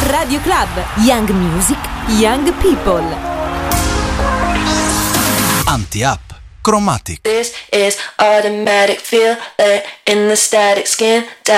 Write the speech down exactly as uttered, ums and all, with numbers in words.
Radio Club, Young Music, Young People. Anti-Up, Chromatic. This is automatic, feel it in the static skin.